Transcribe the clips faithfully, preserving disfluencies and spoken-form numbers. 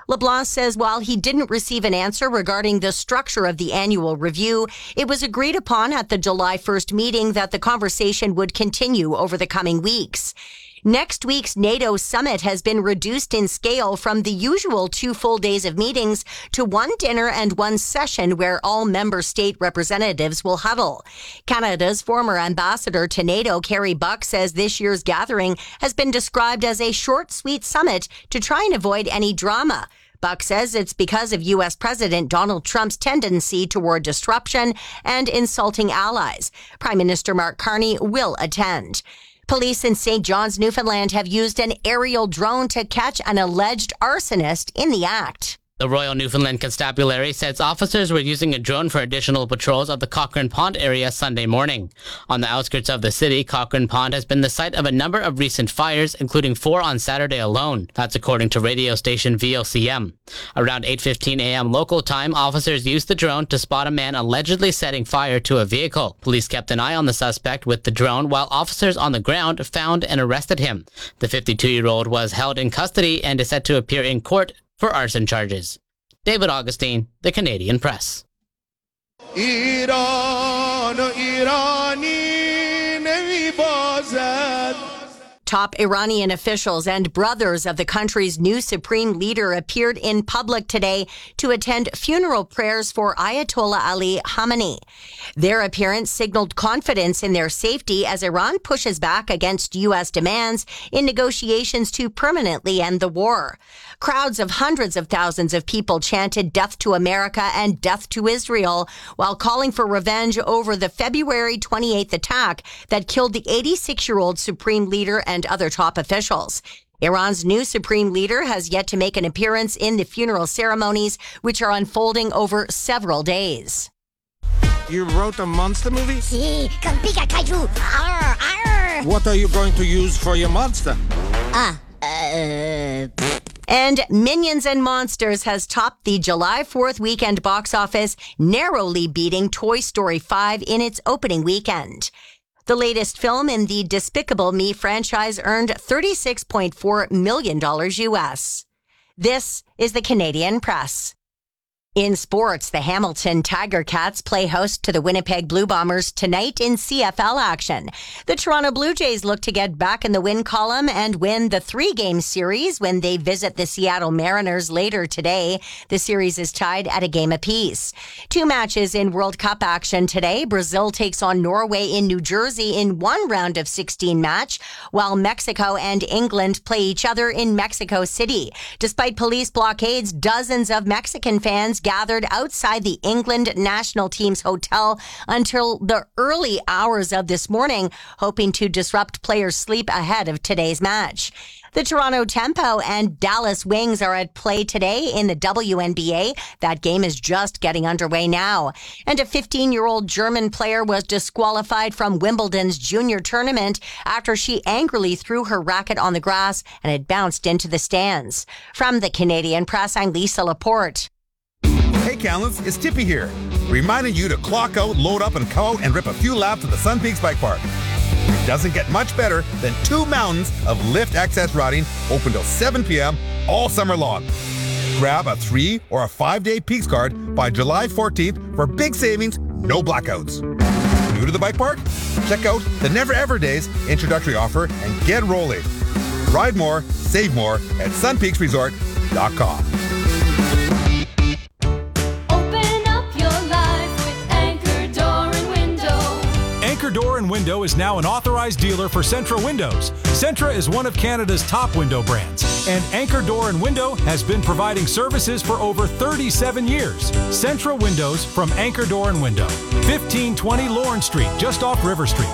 LeBlanc says while he didn't receive an answer regarding the structure of the annual review, it was agreed upon at the July first meeting that the conversation would continue over the coming weeks. Next week's NATO summit has been reduced in scale from the usual two full days of meetings to one dinner and one session where all member state representatives will huddle. Canada's former ambassador to NATO, Carrie Buck, says this year's gathering has been described as a short, sweet summit to try and avoid any drama. Buck says it's because of U S President Donald Trump's tendency toward disruption and insulting allies. Prime Minister Mark Carney will attend. Police in Saint John's, Newfoundland have used an aerial drone to catch an alleged arsonist in the act. The Royal Newfoundland Constabulary says officers were using a drone for additional patrols of the Cochrane Pond area Sunday morning. On the outskirts of the city, Cochrane Pond has been the site of a number of recent fires, including four on Saturday alone. That's according to radio station V O C M. Around eight fifteen a.m. local time, officers used the drone to spot a man allegedly setting fire to a vehicle. Police kept an eye on the suspect with the drone while officers on the ground found and arrested him. The fifty-two-year-old was held in custody and is set to appear in court for arson charges. David Augustine, The Canadian Press. Iran, Irani, nahi bazad. Top Iranian officials and brothers of the country's new supreme leader appeared in public today to attend funeral prayers for Ayatollah Ali Khamenei. Their appearance signaled confidence in their safety as Iran pushes back against U S demands in negotiations to permanently end the war. Crowds of hundreds of thousands of people chanted death to America and death to Israel while calling for revenge over the February twenty-eighth attack that killed the eighty-six-year-old supreme leader and other top officials. Iran's new supreme leader has yet to make an appearance in the funeral ceremonies, which are unfolding over several days. You wrote a monster movie? Si, con pica kaiju. Arr, arr. What are you going to use for your monster? Ah, uh... And Minions and Monsters has topped the July fourth weekend box office, narrowly beating Toy Story five in its opening weekend. The latest film in the Despicable Me franchise earned thirty-six point four million dollars U S. This is the Canadian Press. In sports, the Hamilton Tiger Cats play host to the Winnipeg Blue Bombers tonight in C F L action. The Toronto Blue Jays look to get back in the win column and win the three-game series when they visit the Seattle Mariners later today. The series is tied at a game apiece. Two matches in World Cup action today. Brazil takes on Norway in New Jersey in one round of sixteen match, while Mexico and England play each other in Mexico City. Despite police blockades, dozens of Mexican fans gathered outside the England national team's hotel until the early hours of this morning, hoping to disrupt players' sleep ahead of today's match. The Toronto Tempo and Dallas Wings are at play today in the W N B A. That game is just getting underway now. And a fifteen-year-old German player was disqualified from Wimbledon's junior tournament after she angrily threw her racket on the grass and it bounced into the stands. From the Canadian Press, I'm Lisa Laporte. Hey, Callens, it's Tippy here, reminding you to clock out, load up, and come out and rip a few laps at the Sun Peaks Bike Park. It doesn't get much better than two mountains of lift access riding open till seven p.m. all summer long. Grab a three or a five-day Peaks card by July fourteenth for big savings, no blackouts. New to the bike park? Check out the Never Ever Days introductory offer and get rolling. Ride more, save more at sun peaks resort dot com. Anchor Door and Window is now an authorized dealer for Centra Windows. Centra is one of Canada's top window brands, and Anchor Door and Window has been providing services for over thirty-seven years. Centra Windows from Anchor Door and Window, fifteen twenty Lawrence Street, just off River Street.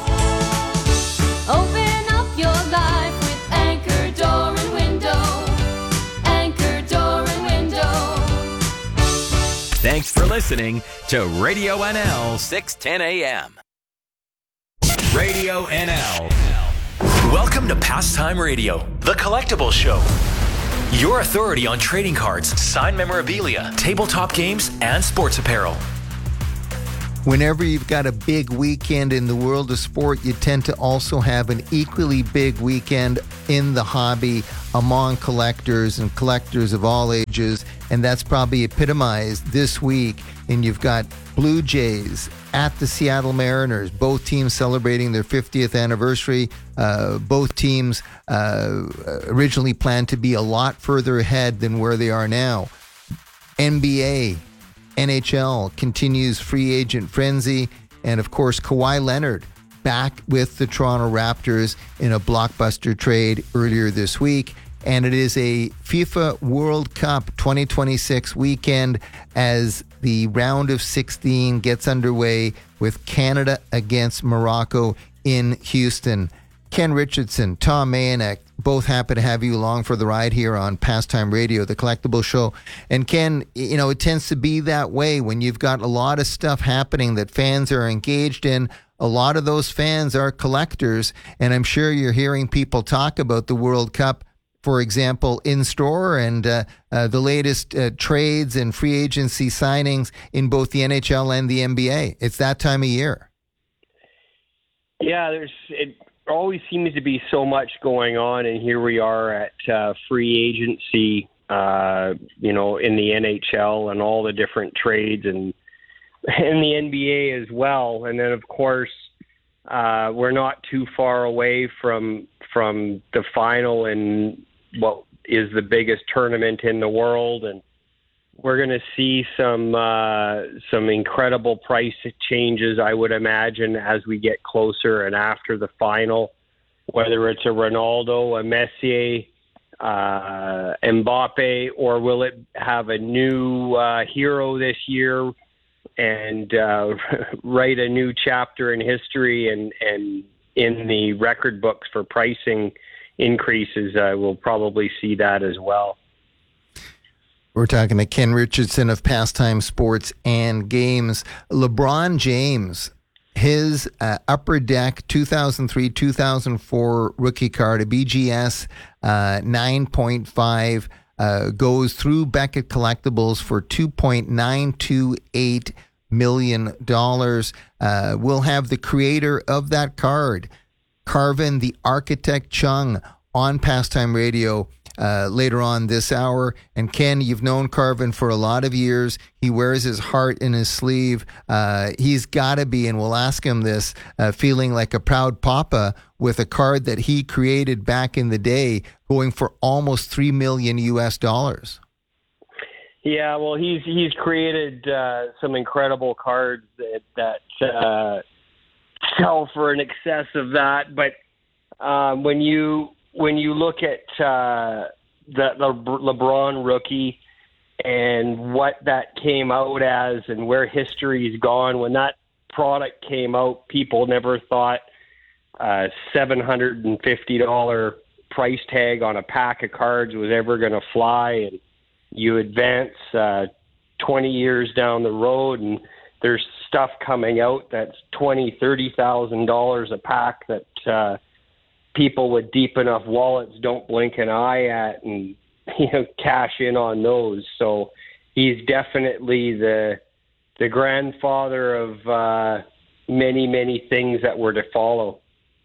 Open up your life with Anchor Door and Window. Anchor Door and Window. Thanks for listening to Radio N L six ten A M. Radio N L. Welcome to Pastime Radio, the collectible show. Your authority on trading cards, signed memorabilia, tabletop games, and sports apparel. Whenever you've got a big weekend in the world of sport, you tend to also have an equally big weekend in the hobby among collectors and collectors of all ages, and that's probably epitomized this week. And you've got Blue Jays at the Seattle Mariners, both teams celebrating their fiftieth anniversary. Uh, both teams uh, originally planned to be a lot further ahead than where they are now. N B A, N H L continues free agent frenzy, and of course Kawhi Leonard back with the Toronto Raptors in a blockbuster trade earlier this week. And it is a FIFA World Cup twenty twenty-six weekend as the round of sixteen gets underway with Canada against Morocco in Houston. Ken Richardson, Tom Mayonek, both happy to have you along for the ride here on Pastime Radio, the collectible show. And Ken, you know, it tends to be that way when you've got a lot of stuff happening that fans are engaged in. A lot of those fans are collectors, and I'm sure you're hearing people talk about the World Cup, for example, in store, and uh, uh, the latest uh, trades and free agency signings in both the N H L and the N B A. It's that time of year. Yeah, there's it always seems to be so much going on, and here we are at uh, free agency, uh, you know, in the N H L and all the different trades, and in the N B A as well. And then, of course, uh, we're not too far away from from the final in what is the biggest tournament in the world, and we're going to see some uh, some incredible price changes, I would imagine, as we get closer and after the final, whether it's a Ronaldo, a Messi, uh, Mbappe, or will it have a new uh, hero this year and uh, write a new chapter in history and, and in the record books for pricing increases? Uh, we'll probably see that as well. We're talking to Ken Richardson of Pastime Sports and Games. LeBron James, his uh, Upper Deck two thousand three two thousand four rookie card, a B G S uh, nine point five, uh, goes through Beckett Collectibles for two point nine two eight million dollars. Uh, we'll have the creator of that card, Carvin the Architect Chung, on Pastime Radio Uh, later on this hour. And Ken, you've known Carvin for a lot of years. He wears his heart in his sleeve. Uh, he's got to be, and we'll ask him this, uh, feeling like a proud papa with a card that he created back in the day, going for almost three million U S dollars. Yeah, well, he's he's created uh, some incredible cards that that uh, sell for an excess of that. But um, when you When you look at uh, the, the LeBron rookie and what that came out as and where history's gone, when that product came out, people never thought uh, seven hundred fifty dollars price tag on a pack of cards was ever going to fly. And you advance uh, twenty years down the road, and there's stuff coming out that's twenty thousand dollars, thirty thousand dollars a pack that uh, people with deep enough wallets don't blink an eye at and, you know, cash in on those. So he's definitely the the grandfather of uh, many, many things that were to follow.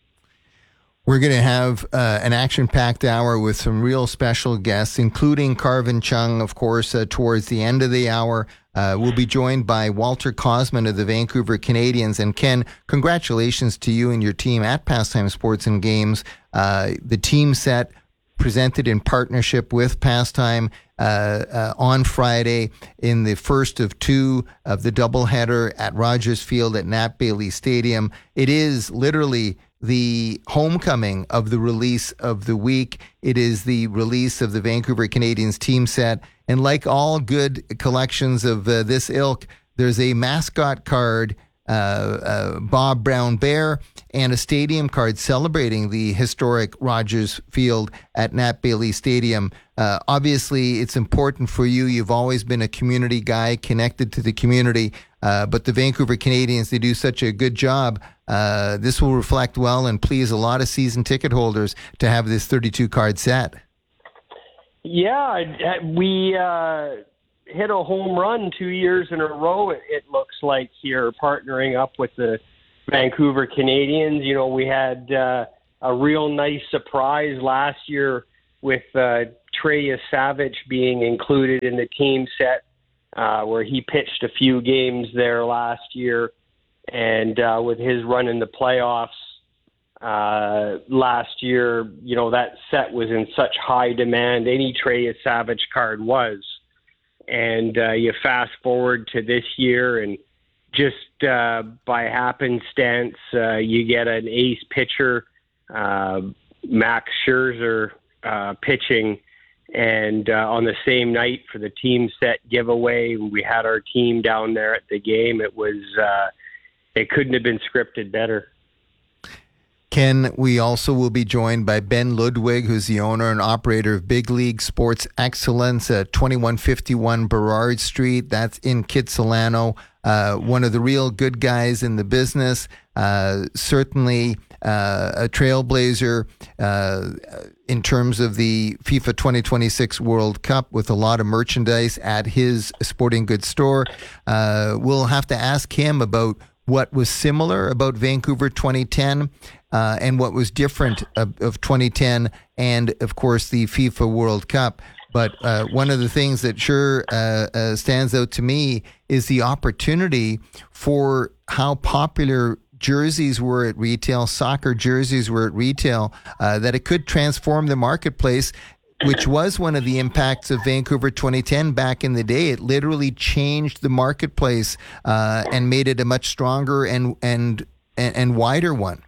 We're going to have uh, an action-packed hour with some real special guests, including Carvin Chung, of course, uh, towards the end of the hour. Uh, we'll be joined by Walter Cosman of the Vancouver Canadians. And Ken, congratulations to you and your team at Pastime Sports and Games. Uh, the team set presented in partnership with Pastime uh, uh, on Friday in the first of two of the doubleheader at Rogers Field at Nat Bailey Stadium. It is literally the homecoming of the release of the week. It is the release of the Vancouver Canadians team set. And like all good collections of uh, this ilk, there's a mascot card, uh, uh, Bob Brown Bear, and a stadium card celebrating the historic Rogers Field at Nat Bailey Stadium. Uh, obviously, it's important for you. You've always been a community guy, connected to the community. Uh, but the Vancouver Canadians, they do such a good job. Uh, this will reflect well and please a lot of season ticket holders to have this thirty-two card set. Yeah, we uh, hit a home run two years in a row, it, it looks like, here, partnering up with the Vancouver Canadians. You know, we had uh, a real nice surprise last year with uh, Trey Savage being included in the team set, uh, where he pitched a few games there last year. And uh, with his run in the playoffs uh, last year, you know, that set was in such high demand. Any Trey Savage card was. And uh, you fast forward to this year, and just uh, by happenstance, uh, you get an ace pitcher, uh, Max Scherzer, uh, pitching. And uh, on the same night for the team set giveaway, we had our team down there at the game. It was, uh, it couldn't have been scripted better. Ken, we also will be joined by Ben Ludwig, who's the owner and operator of Big League Sports Excellence at twenty-one fifty-one Burrard Street. That's in Kitsilano. Uh, one of the real good guys in the business. Uh, certainly uh, a trailblazer uh, in terms of the FIFA twenty twenty-six World Cup, with a lot of merchandise at his sporting goods store. Uh, we'll have to ask him about what was similar about Vancouver twenty ten uh, and what was different of, of twenty ten, and of course the FIFA World Cup. But uh, one of the things that sure uh, uh, stands out to me is the opportunity for how popular jerseys were at retail, soccer jerseys were at retail, uh, that it could transform the marketplace, which was one of the impacts of Vancouver twenty ten back in the day. It literally changed the marketplace uh, and made it a much stronger and, and, and, and wider one.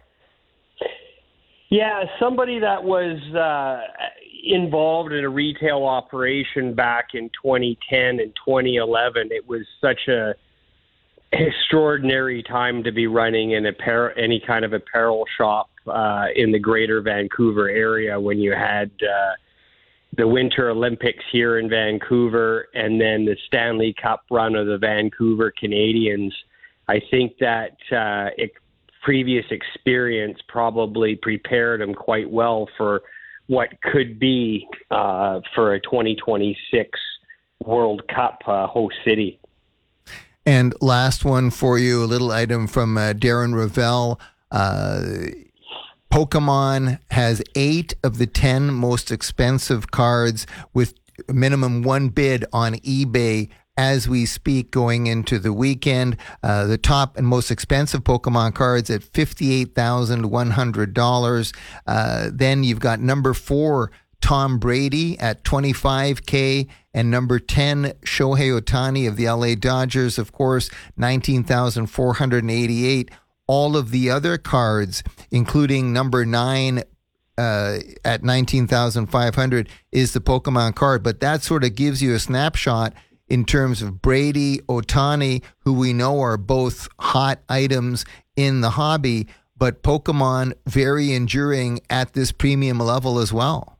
Yeah, somebody that was uh, involved in a retail operation back in twenty ten and twenty eleven, it was such a extraordinary time to be running an apparel, any kind of apparel shop uh, in the greater Vancouver area, when you had uh, the Winter Olympics here in Vancouver and then the Stanley Cup run of the Vancouver Canadians. I think that uh, it, previous experience probably prepared them quite well for what could be uh, for a twenty twenty-six World Cup uh, host city. And last one for you, a little item from uh, Darren Ravel. Uh, Pokemon has eight of the ten most expensive cards, with minimum one bid on eBay as we speak going into the weekend. Uh, the top and most expensive Pokemon cards at fifty-eight thousand one hundred dollars. Uh, then you've got number four, Tom Brady at twenty-five thousand dollars, and number ten, Shohei Ohtani of the L A Dodgers, of course, nineteen thousand four hundred eighty-eight dollars. All of the other cards, including number nine uh, at nineteen thousand five hundred dollars, is the Pokemon card. But that sort of gives you a snapshot in terms of Brady, Ohtani, who we know are both hot items in the hobby, but Pokemon very enduring at this premium level as well.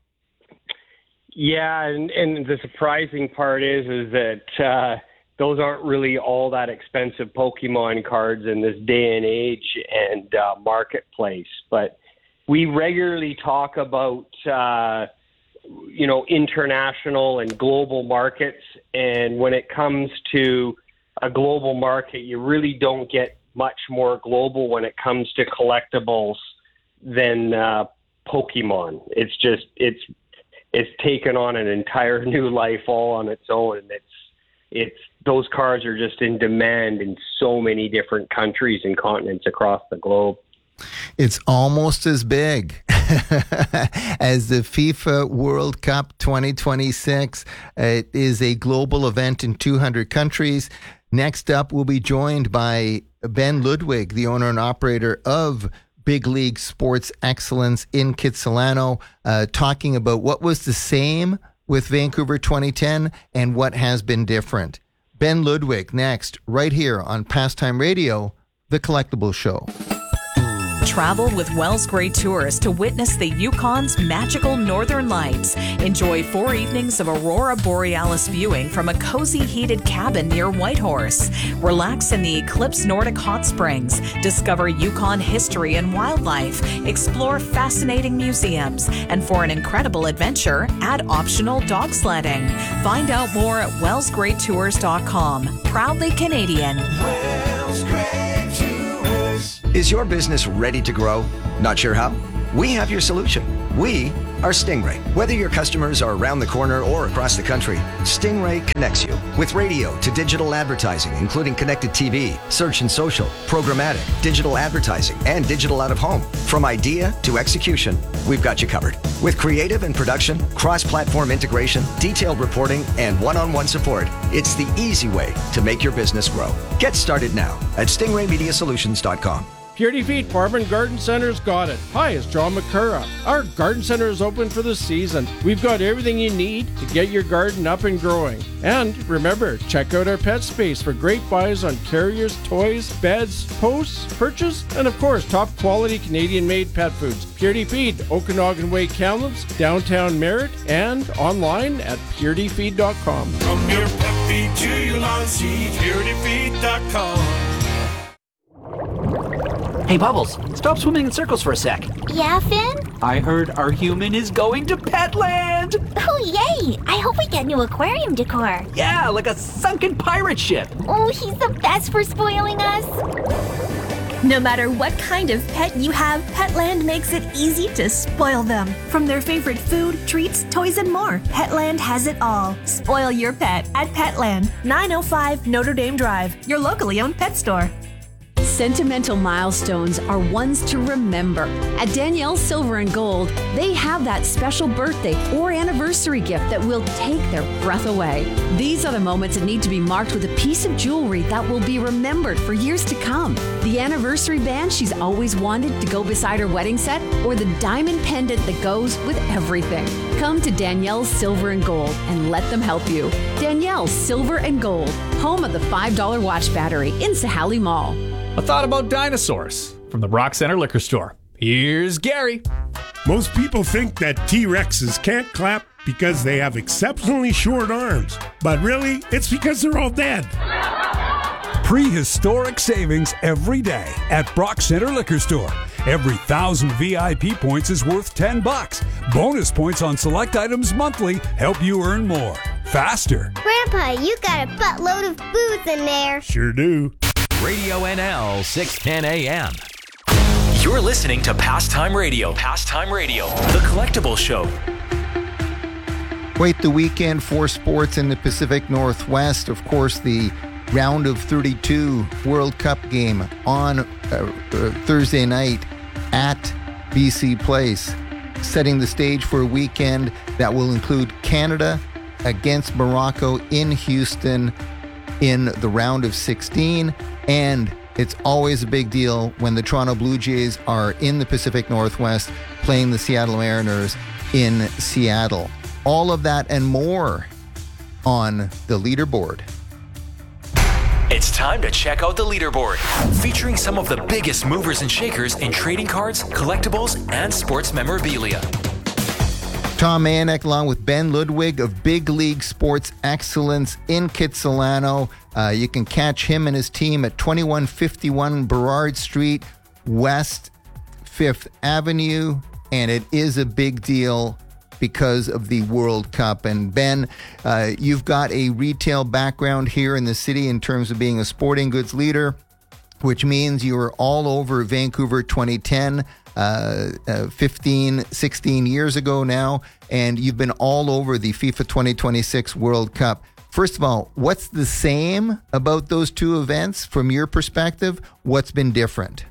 Yeah, and, and the surprising part is is that uh, those aren't really all that expensive Pokemon cards in this day and age and uh, marketplace. But we regularly talk about uh, you know, international and global markets, and when it comes to a global market, you really don't get much more global when it comes to collectibles than uh, Pokemon. It's just it's it's taken on an entire new life all on its own, and it's it's those cards are just in demand in so many different countries and continents across the globe. It's almost as big as the FIFA World Cup twenty twenty-six. It is a global event in two hundred countries. Next up, we'll be joined by Ben Ludwig, the owner and operator of Big League Sports Excellence in Kitsilano, uh, talking about what was the same with Vancouver twenty ten and what has been different. Ben Ludwig next, right here on Pastime Radio, The Collectible Show. Travel with Wells Gray Tours to witness the Yukon's magical northern lights. Enjoy four evenings of aurora borealis viewing from a cozy heated cabin near Whitehorse. Relax in the Eclipse Nordic Hot Springs. Discover Yukon history and wildlife. Explore fascinating museums. And for an incredible adventure, add optional dog sledding. Find out more at wells gray tours dot com. Proudly Canadian. Wells Gray Tours. Is your business ready to grow? Not sure how? We have your solution. We are Stingray. Whether your customers are around the corner or across the country, Stingray connects you with radio to digital advertising, including connected T V, search and social, programmatic, digital advertising, and digital out of home. From idea to execution, we've got you covered. With creative and production, cross-platform integration, detailed reporting, and one-on-one support, it's the easy way to make your business grow. Get started now at stingray media solutions dot com. Purity Feet Farm and Garden Center's got it. Hi, it's John McCurra. Our garden center is open for the season. We've got everything you need to get your garden up and growing. And remember, check out our pet space for great buys on carriers, toys, beds, posts, perches, and of course, top quality Canadian-made pet foods. Purity Feed, Okanagan Way, Kamloops, downtown Merritt, and online at purity feed dot com. From your pet feed to your lawn seed, purity feed dot com. Hey, Bubbles, stop swimming in circles for a sec. Yeah, Finn? I heard our human is going to Petland! Oh, yay! I hope we get new aquarium decor. Yeah, like a sunken pirate ship. Oh, he's the best for spoiling us. No matter what kind of pet you have, Petland makes it easy to spoil them. From their favorite food, treats, toys, and more, Petland has it all. Spoil your pet at Petland, nine oh five Notre Dame Drive, your locally owned pet store. Sentimental milestones are ones to remember. At Danielle Silver and Gold, they have that special birthday or anniversary gift that will take their breath away. These are the moments that need to be marked with a piece of jewelry that will be remembered for years to come. The anniversary band she's always wanted to go beside her wedding set, or the diamond pendant that goes with everything. Come to Danielle's Silver and Gold and let them help you. Danielle's Silver and Gold, home of the five dollar watch battery in Sahali Mall. A thought about dinosaurs from the Brock Center Liquor Store. Here's Gary. Most people think that T-Rexes can't clap because they have exceptionally short arms. But really, it's because they're all dead. Prehistoric savings every day at Brock Center Liquor Store. Every thousand V I P points is worth ten bucks. Bonus points on select items monthly help you earn more. Faster. Grandpa, you got a buttload of booze in there. Sure do. Radio N L six ten A M. You're listening to Pastime Radio. Pastime Radio, the collectible show. Wait the weekend for sports in the Pacific Northwest. Of course, the round of thirty-two World Cup game on uh, uh, Thursday night at B C Place, setting the stage for a weekend that will include Canada against Morocco in Houston in the round of sixteen. And it's always a big deal when the Toronto Blue Jays are in the Pacific Northwest playing the Seattle Mariners in Seattle. All of that and more on the leaderboard. It's time to check out the leaderboard, featuring some of the biggest movers and shakers in trading cards, collectibles, and sports memorabilia. Tom Mayanek along with Ben Ludwig of Big League Sports Excellence in Kitsilano. Uh, you can catch him and his team at twenty-one fifty-one Burrard Street, West fifth Avenue. And it is a big deal because of the World Cup. And Ben, uh, you've got a retail background here in the city in terms of being a sporting goods leader, which means you were all over Vancouver twenty ten. Uh, uh, fifteen, sixteen years ago now, and you've been all over the FIFA twenty twenty-six World Cup. First of all, what's the same about those two events from your perspective? What's been different?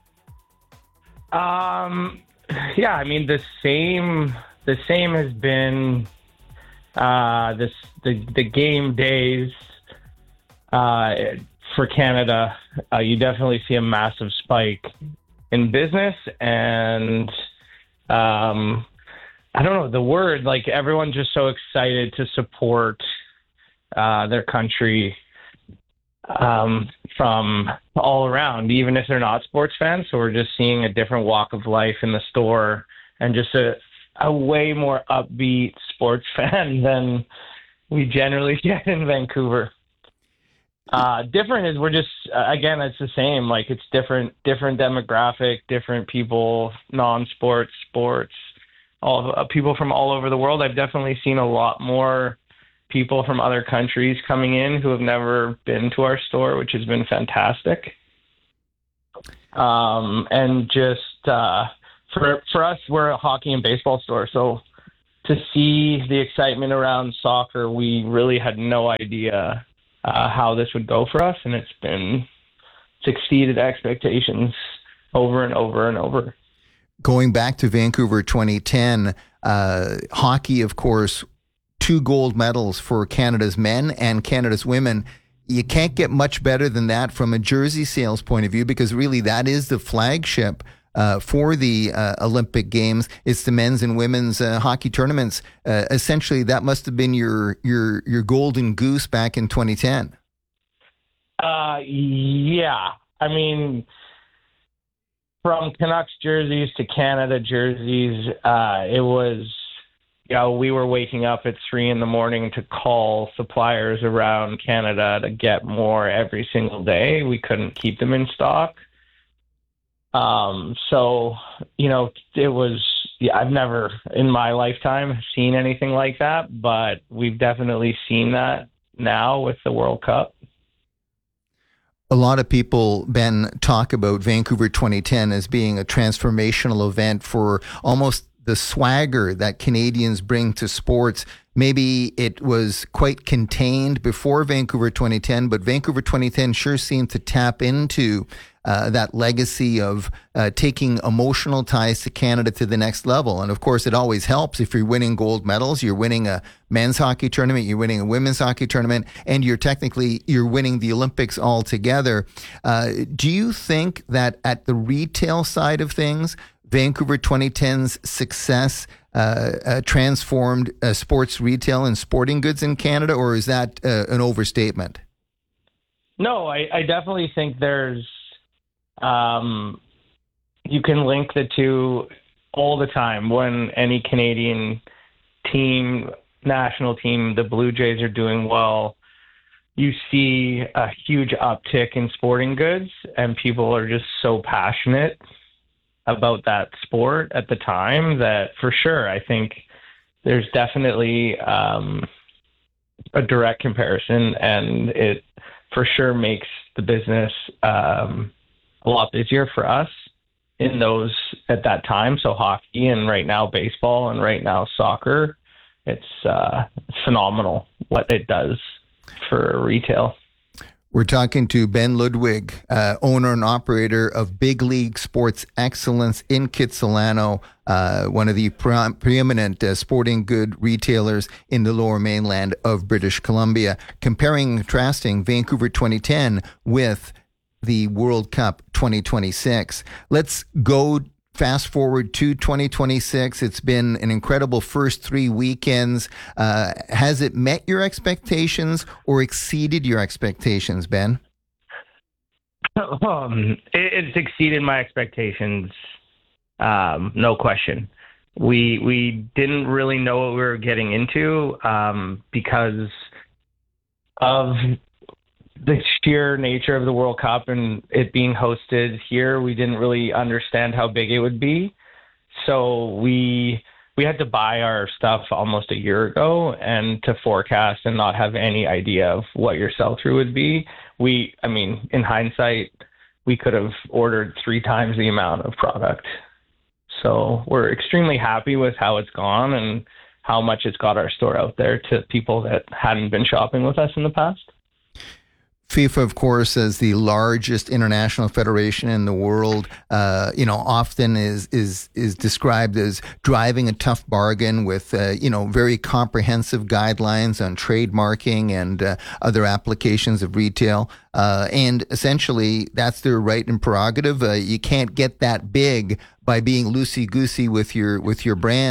Um, yeah, I mean the same. The same has been uh, this the the game days uh, for Canada. Uh, you definitely see a massive spike in business, and um, I don't know the word, like everyone's just so excited to support uh, their country. um, from all around, even if they're not sports fans. So we're just seeing a different walk of life in the store and just a, a way more upbeat sports fan than we generally get in Vancouver. Uh, different is we're just, uh, again, it's the same. Like it's different, different demographic, different people, non-sports, sports, all uh, people from all over the world. I've definitely seen a lot more people from other countries coming in who have never been to our store, which has been fantastic. Um, and just uh, for for us, we're a hockey and baseball store, so to see the excitement around soccer, we really had no idea uh, how this would go for us, and it's been it's exceeded expectations over and over and over. Going back to Vancouver twenty ten, uh, hockey, of course, two gold medals for Canada's men and Canada's women. You can't get much better than that from a jersey sales point of view, because really that is the flagship uh, for the uh, Olympic Games. It's the men's and women's uh, hockey tournaments. Uh, essentially, that must have been your your your golden goose back in twenty ten. Uh, yeah. I mean, from Canucks jerseys to Canada jerseys, uh, it was, you know, we were waking up at three in the morning to call suppliers around Canada to get more every single day. We couldn't keep them in stock. Um, so, you know, it was, yeah, I've never in my lifetime seen anything like that, but we've definitely seen that now with the World Cup. A lot of people, Ben, talk about Vancouver twenty ten as being a transformational event for almost the swagger that Canadians bring to sports. Maybe it was quite contained before Vancouver twenty ten, but Vancouver twenty ten sure seemed to tap into uh, that legacy of uh, taking emotional ties to Canada to the next level. And of course, it always helps if you're winning gold medals. You're winning a men's hockey tournament, you're winning a women's hockey tournament, and you're technically you're winning the Olympics altogether. Uh, do you think that at the retail side of things, Vancouver twenty ten's success uh, uh, transformed uh, sports retail and sporting goods in Canada, or is that uh, an overstatement? No, I, I definitely think there's, um, you can link the two all the time. When any Canadian team, national team, the Blue Jays are doing well, you see a huge uptick in sporting goods, and people are just so passionate about that sport at the time that for sure, I think there's definitely um, a direct comparison, and it for sure makes the business um, a lot busier for us in those at that time. So hockey, and right now baseball, and right now soccer, it's uh, phenomenal what it does for retail. We're talking to Ben Ludwig, uh, owner and operator of Big League Sports Excellence in Kitsilano, uh, one of the pre- preeminent uh, sporting good retailers in the Lower Mainland of British Columbia, comparing and contrasting Vancouver twenty ten with the World Cup twenty twenty-six. Let's go fast forward to twenty twenty-six. It's been an incredible first three weekends. Uh, has it met your expectations or exceeded your expectations, Ben? Um, it, it's exceeded my expectations, um, no question. We we didn't really know what we were getting into um, because of the sheer nature of the World Cup and it being hosted here. We didn't really understand how big it would be. So we we had to buy our stuff almost a year ago, and to forecast and not have any idea of what your sell-through would be. We, I mean, in hindsight, we could have ordered three times the amount of product. So we're extremely happy with how it's gone and how much it's got our store out there to people that hadn't been shopping with us in the past. FIFA, of course, as the largest international federation in the world, uh, you know, often is is is described as driving a tough bargain with, uh, you know, very comprehensive guidelines on trademarking and uh, other applications of retail. Uh, and essentially, that's their right and prerogative. Uh, you can't get that big by being loosey-goosey with your with your brand.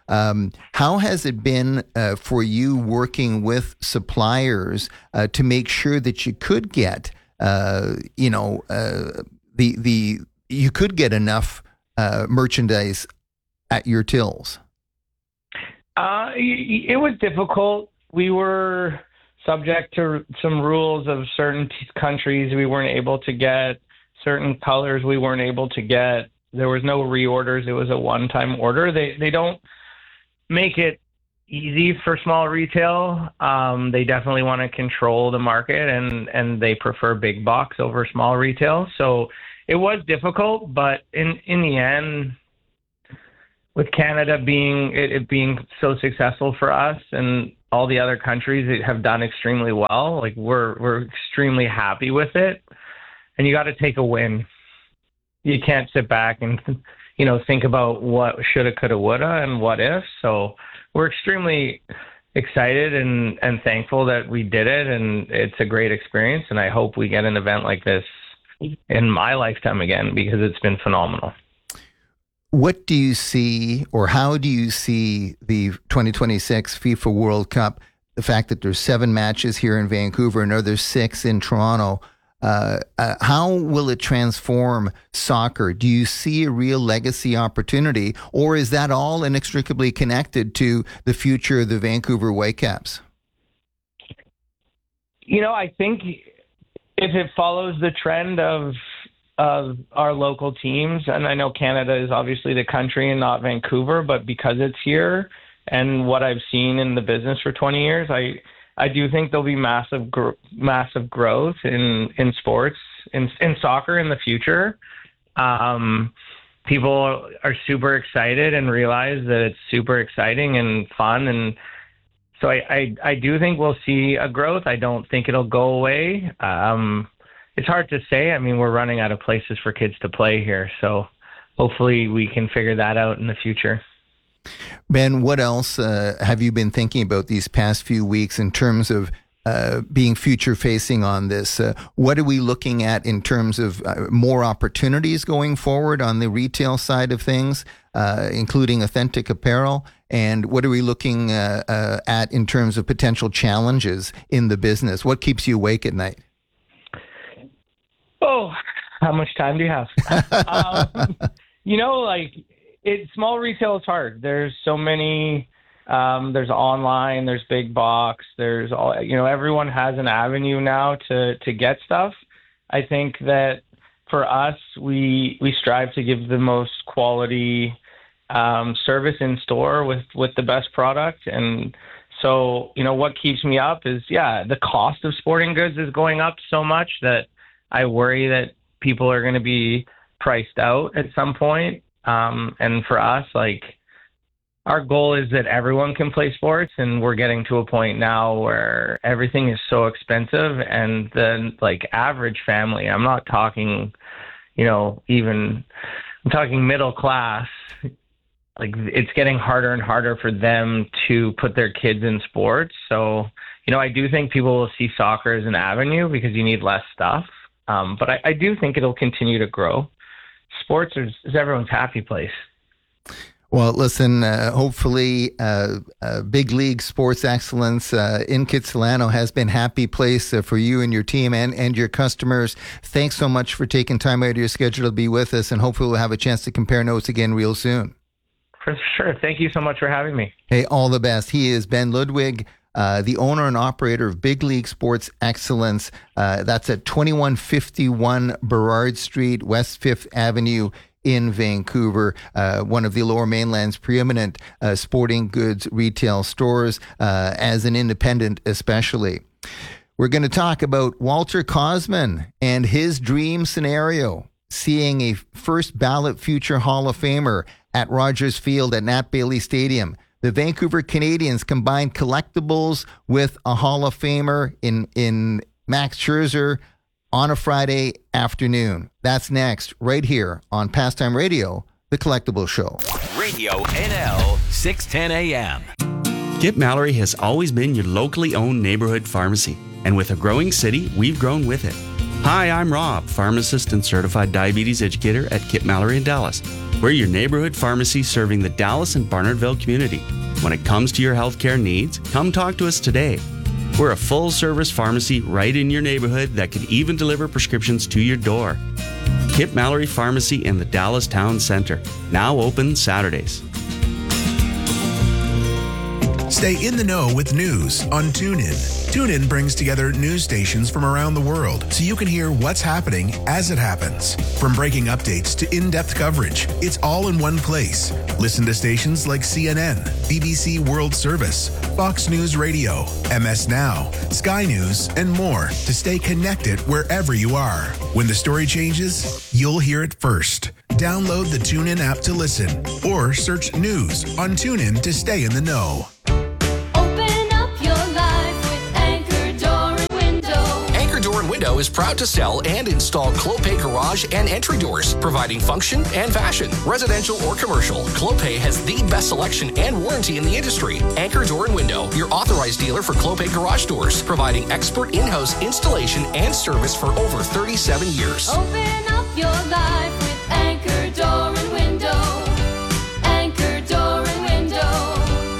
Um, how has it been uh, for you working with suppliers uh, to make sure that you could get, uh, you know, uh, the the you could get enough uh, merchandise at your tills? Uh, it was difficult. We were subject to some rules of certain t- countries we weren't able to get, certain colors we weren't able to get. There was no reorders. It was a one-time order. They they don't make it easy for small retail. Um, they definitely want to control the market, and, and they prefer big box over small retail. So it was difficult, but in, in the end, with Canada being it, it being so successful for us and all the other countries that have done extremely well, like we're we're extremely happy with it. And you got to take a win. You can't sit back and, you know, think about what shoulda, coulda, woulda, and what if. So we're extremely excited and, and thankful that we did it, and it's a great experience. And I hope we get an event like this in my lifetime again, because it's been phenomenal. What do you see, or how do you see the twenty twenty-six FIFA World Cup, the fact that there's seven matches here in Vancouver and another six in Toronto, uh, uh, how will it transform soccer? Do you see a real legacy opportunity, or is that all inextricably connected to the future of the Vancouver Whitecaps? You know, I think if it follows the trend of of our local teams, and I know Canada is obviously the country and not Vancouver, but because it's here and what I've seen in the business for twenty years, I I do think there'll be massive gr- massive growth in in sports, in in soccer in the future. Um, people are super excited and realize that it's super exciting and fun, and so I I, I do think we'll see a growth. I don't think it'll go away. Um, It's hard to say. I mean, we're running out of places for kids to play here, so hopefully we can figure that out in the future. Ben, what else uh, have you been thinking about these past few weeks in terms of uh, being future-facing on this? Uh, what are we looking at in terms of uh, more opportunities going forward on the retail side of things, uh, including authentic apparel? And what are we looking uh, uh, at in terms of potential challenges in the business? What keeps you awake at night? Oh, how much time do you have? um, you know, like it, small retail is hard. There's so many. Um, there's online. There's big box. There's all. You know, everyone has an avenue now to to get stuff. I think that for us, we we strive to give the most quality um, service in store with with the best product. And so, you know, what keeps me up is yeah, the cost of sporting goods is going up so much that I worry that people are going to be priced out at some point. Um, and for us, like, our goal is that everyone can play sports, and we're getting to a point now where everything is so expensive, and the like average family, I'm not talking, you know, even I'm talking middle class, like it's getting harder and harder for them to put their kids in sports. So, you know, I do think people will see soccer as an avenue because you need less stuff. Um, but I, I do think it'll continue to grow. Sports is, is everyone's happy place. Well, listen, uh, hopefully uh, uh, Big League Sports Excellence uh, in Kitsilano has been happy place uh, for you and your team and, and your customers. Thanks so much for taking time out of your schedule to be with us, and hopefully we'll have a chance to compare notes again real soon. For sure. Thank you so much for having me. Hey, all the best. He is Ben Ludwig, Uh, the owner and operator of Big League Sports Excellence. Uh, that's at twenty-one fifty-one Burrard Street, West Fifth Avenue in Vancouver, uh, one of the Lower Mainland's preeminent uh, sporting goods retail stores, uh, as an independent especially. We're going to talk about Walter Kosman and his dream scenario, seeing a first ballot future Hall of Famer at Rogers Field at Nat Bailey Stadium. The Vancouver Canadians combined collectibles with a Hall of Famer in, in Max Scherzer on a Friday afternoon. That's next, right here on Pastime Radio, The Collectible Show. Radio N L, six ten a.m. Kip Mallory has always been your locally owned neighborhood pharmacy. And with a growing city, we've grown with it. Hi, I'm Rob, pharmacist and certified diabetes educator at Kip Mallory in Dallas. We're your neighborhood pharmacy serving the Dallas and Barnardville community. When it comes to your healthcare needs, come talk to us today. We're a full-service pharmacy right in your neighborhood that could even deliver prescriptions to your door. Kip Mallory Pharmacy in the Dallas Town Center, now open Saturdays. Stay in the know with news on TuneIn. TuneIn brings together news stations from around the world so you can hear what's happening as it happens. From breaking updates to in-depth coverage, it's all in one place. Listen to stations like C N N, B B C World Service, Fox News Radio, M S Now, Sky News, and more to stay connected wherever you are. When the story changes, you'll hear it first. Download the TuneIn app to listen or search news on TuneIn to stay in the know. Open up your life with Anchor Door and Window. Anchor Door and Window is proud to sell and install Clopay garage and entry doors, providing function and fashion. Residential or commercial, Clopay has the best selection and warranty in the industry. Anchor Door and Window, your authorized dealer for Clopay garage doors, providing expert in-house installation and service for over thirty-seven years. Open up your life with Anchor Door and Window. Anchor Door and Window.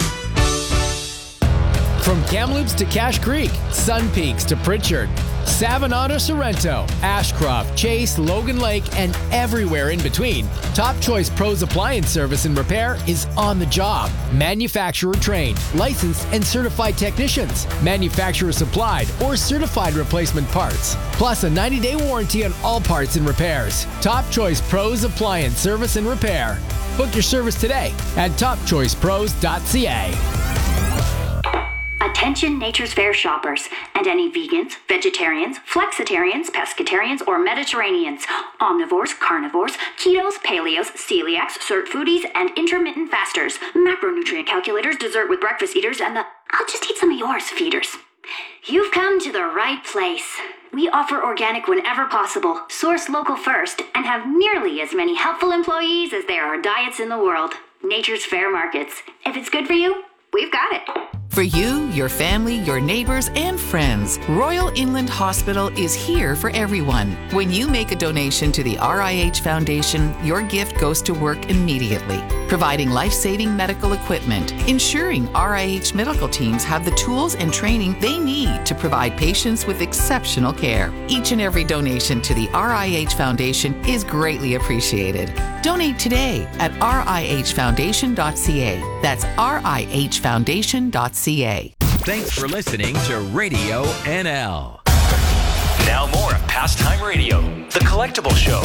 From Kamloops to Cache Creek, Sun Peaks to Pritchard, Savannah, Sorrento, Ashcroft, Chase, Logan Lake, and everywhere in between, Top Choice Pros Appliance Service and Repair is on the job. Manufacturer trained, licensed, and certified technicians, manufacturer supplied or certified replacement parts, plus a ninety-day warranty on all parts and repairs. Top Choice Pros Appliance Service and Repair. Book your service today at top choice pros dot c a. Attention Nature's Fair shoppers and any vegans, vegetarians, flexitarians, pescatarians, or Mediterraneans, omnivores, carnivores, ketos, paleos, celiacs, cert foodies, and intermittent fasters, macronutrient calculators, dessert with breakfast eaters, and the I'll just eat some of yours feeders. You've come to the right place. We offer organic whenever possible, source local first, and have nearly as many helpful employees as there are diets in the world. Nature's Fair Markets. If it's good for you, we've got it. For you, your family, your neighbors, and friends, Royal Inland Hospital is here for everyone. When you make a donation to the R I H Foundation, your gift goes to work immediately, providing life-saving medical equipment, ensuring R I H medical teams have the tools and training they need to provide patients with exceptional care. Each and every donation to the R I H Foundation is greatly appreciated. Donate today at r i h foundation dot c a. That's r i h foundation dot c a. Thanks for listening to Radio N L. Now more of Pastime Radio, the collectible show.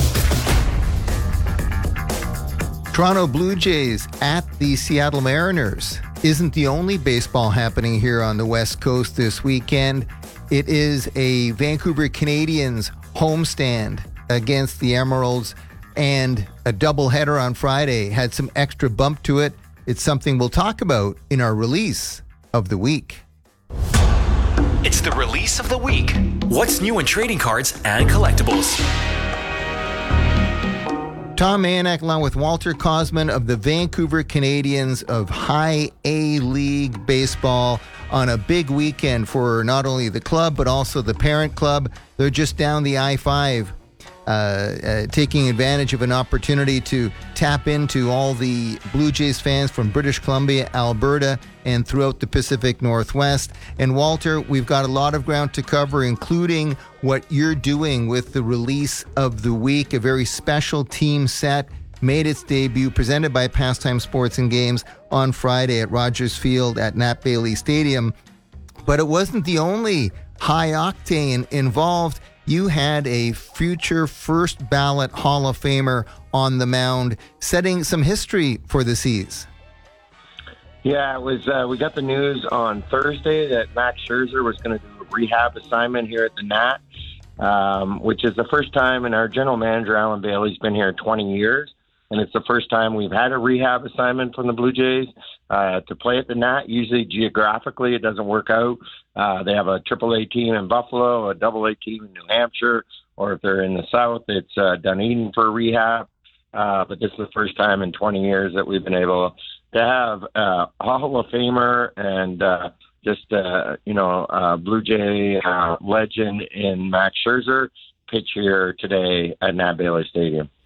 Toronto Blue Jays at the Seattle Mariners isn't the only baseball happening here on the West Coast this weekend. It is a Vancouver Canadians homestand against the Emeralds, and a doubleheader on Friday had some extra bump to it. It's something we'll talk about in our release of the week. It's the release of the week. What's new in trading cards and collectibles? Tom Mayonek along with Walter Kosman of the Vancouver Canadians of High A League Baseball on a big weekend for not only the club but also the parent club. They're just down the I five. Uh, uh, taking advantage of an opportunity to tap into all the Blue Jays fans from British Columbia, Alberta, and throughout the Pacific Northwest. And Walter, we've got a lot of ground to cover, including what you're doing with the release of the week. A very special team set made its debut, presented by Pastime Sports and Games on Friday at Rogers Field at Nat Bailey Stadium. But it wasn't the only high octane involved. You had a future first ballot Hall of Famer on the mound, setting some history for the C's. Yeah, it was. Uh, we got the news on Thursday that Max Scherzer was going to do a rehab assignment here at the Nat, um, which is the first time. And our general manager, Alan Bailey's been here twenty years, and it's the first time we've had a rehab assignment from the Blue Jays uh, to play at the Nat. Usually, geographically, it doesn't work out. Uh, they have a triple A team in Buffalo, a double A team in New Hampshire, or if they're in the South, it's uh, Dunedin for rehab. Uh, but this is the first time in twenty years that we've been able to have uh, a Hall of Famer and uh, just, uh, you know, uh, Blue Jay uh, legend in Max Scherzer pitch here today at Nat Bailey Stadium.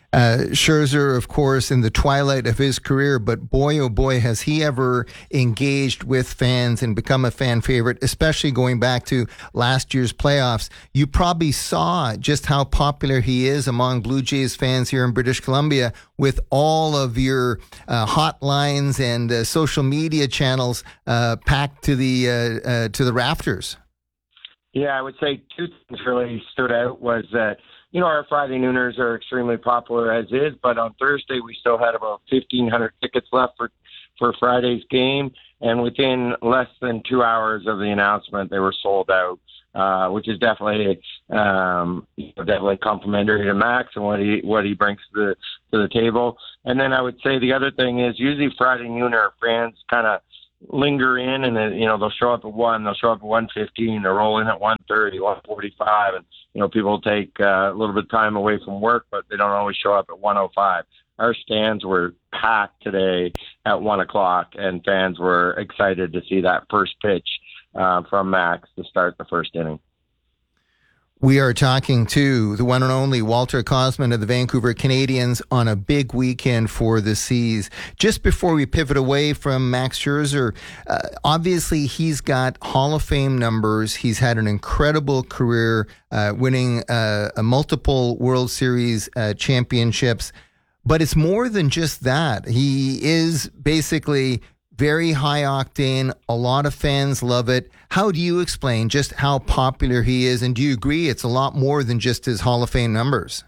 Uh, Scherzer, of course, in the twilight of his career, but boy, oh boy, has he ever engaged with fans and become a fan favorite, especially going back to last year's playoffs. You probably saw just how popular he is among Blue Jays fans here in British Columbia with all of your uh, hotlines and uh, social media channels uh, packed to the, uh, uh, to the rafters. Yeah, I would say two things really stood out was that, you know, our Friday nooners are extremely popular as is, but on Thursday we still had about fifteen hundred tickets left for, for Friday's game, and within less than two hours of the announcement, they were sold out, uh, which is definitely um, definitely complimentary to Max and what he what he brings to the to the table. And then I would say the other thing is usually Friday nooner fans kind of linger in, and then, you know, they'll show up at one, they'll show up at one fifteen, they'll roll in at one thirty, one forty-five, and, you know, people take uh, a little bit of time away from work, but they don't always show up at one oh five. Our stands were packed today at one o'clock, and fans were excited to see that first pitch uh, from Max to start the first inning. We are talking to the one and only Walter Kosman of the Vancouver Canadians on a big weekend for the C's. Just before we pivot away from Max Scherzer, uh, obviously he's got Hall of Fame numbers. He's had an incredible career, uh, winning uh, a multiple World Series uh, championships. But it's more than just that. He is basically very high octane. A lot of fans love it. How do you explain just how popular he is? And do you agree it's a lot more than just his Hall of Fame numbers?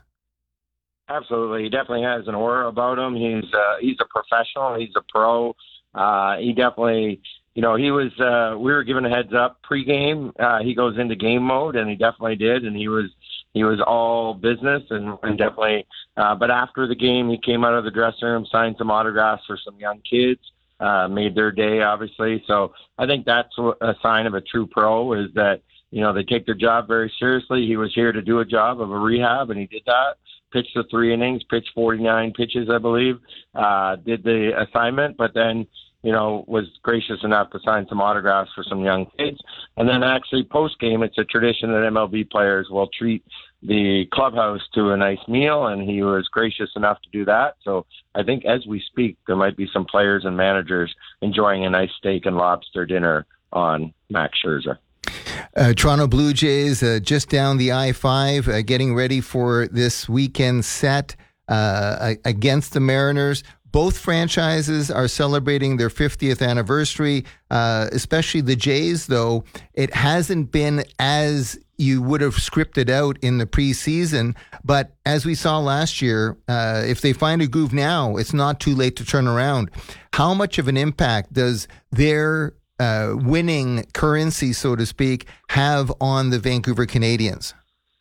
Absolutely. He definitely has an aura about him. He's uh, he's a professional. He's a pro. Uh, he definitely, you know, he was, uh, we were given a heads up pregame. Uh, he goes into game mode, and he definitely did. And he was, he was all business and, and definitely, uh, but after the game, he came out of the dressing room, signed some autographs for some young kids. Uh, made their day, obviously. So I think that's a sign of a true pro, is that, you know, they take their job very seriously. He was here to do a job of a rehab, and he did that. Pitched the three innings, pitched forty-nine pitches, I believe, uh, did the assignment, but then, you know, was gracious enough to sign some autographs for some young kids. And then actually post-game, it's a tradition that M L B players will treat the clubhouse to a nice meal, and he was gracious enough to do that. So I think as we speak, there might be some players and managers enjoying a nice steak and lobster dinner on Max Scherzer. Uh, Toronto Blue Jays uh, just down the I five, uh, getting ready for this weekend set uh, against the Mariners. Both franchises are celebrating their fiftieth anniversary, uh, especially the Jays, though. It hasn't been as you would have scripted out in the preseason. But as we saw last year, uh, if they find a groove now, it's not too late to turn around. How much of an impact does their uh, winning currency, so to speak, have on the Vancouver Canadians?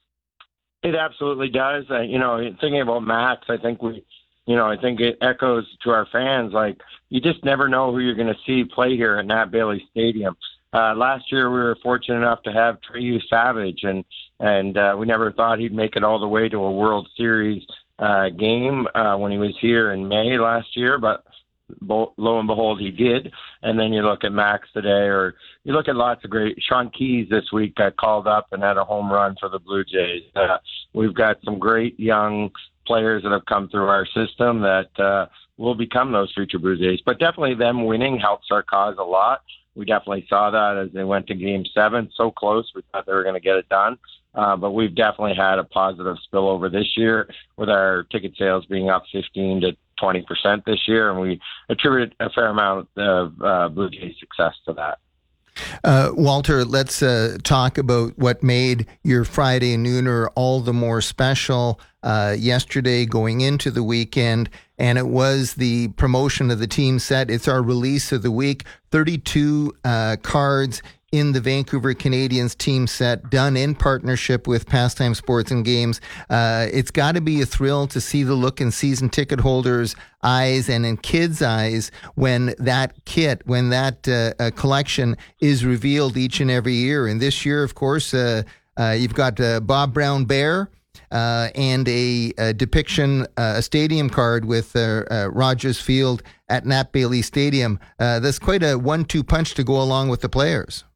It absolutely does. Uh, you know, thinking about Max, I think we, you know, I think it echoes to our fans, like, you just never know who you're going to see play here at Nat Bailey Stadium. Uh, last year, we were fortunate enough to have Treyu Savage, and and uh, we never thought he'd make it all the way to a World Series uh, game uh, when he was here in May last year, but bo- lo and behold, he did. And then you look at Max today, or you look at lots of great. Sean Keyes this week got called up and had a home run for the Blue Jays. Uh, we've got some great young players that have come through our system that uh, will become those future Blue Jays. But definitely them winning helps our cause a lot. We definitely saw that as they went to game seven. So close, we thought they were going to get it done. Uh, but we've definitely had a positive spillover this year with our ticket sales being up fifteen to twenty percent this year. And we attribute a fair amount of uh, Blue Jays success to that. Uh, Walter, let's uh, talk about what made your Friday nooner all the more special uh, yesterday going into the weekend, and it was the promotion of the team set. It's our release of the week, thirty-two uh, cards in the Vancouver Canadians team set, done in partnership with Pastime Sports and Games. Uh, it's got to be a thrill to see the look in season ticket holders' eyes and in kids' eyes when that kit, when that uh, uh, collection is revealed each and every year. And this year, of course, uh, uh, you've got uh, Bob Brown Bear uh, and a, a depiction, uh, a stadium card with uh, uh, Rogers Field at Nat Bailey Stadium. Uh, that's quite a one two punch to go along with the players.